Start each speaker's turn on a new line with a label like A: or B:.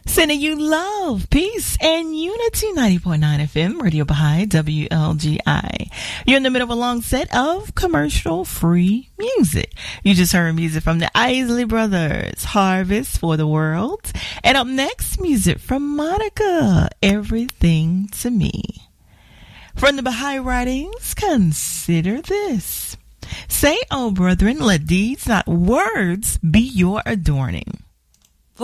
A: Sending you love, peace, and unity. 90.9 FM, Radio Baha'i, WLGI. You're in the middle of a long set of commercial-free music. You just heard music from the Isley Brothers, Harvest for the World. And up next, music from Monica, Everything to Me. From the Baha'i writings, consider this. Say, O brethren, let deeds, not words, be your adorning.